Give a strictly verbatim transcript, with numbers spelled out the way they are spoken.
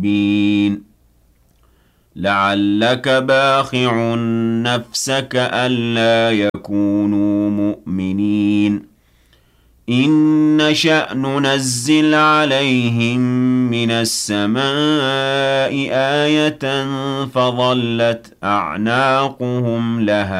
بين لعلك باخع نفسك ألا يكونوا مؤمنين إن نشأ ننزل عليهم من السماء آية فظلت أعناقهم لها